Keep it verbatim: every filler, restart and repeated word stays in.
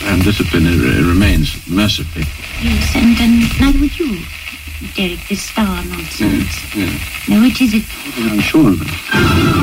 and discipline uh, remains, mercifully. Yes, and um, neither would you, Derek, this star nonsense. Yes, yes. Now, which is it? I'm sure of it.